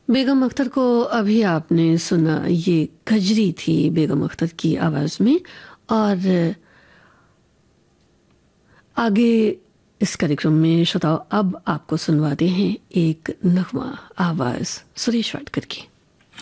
बेगम अख्तर को अभी आपने सुना, ये कजरी थी बेगम अख्तर की आवाज में। और आगे इस कार्यक्रम में श्रोताओ अब आपको सुनवाते हैं एक नगमा आवाज सुरेश वाडकर की।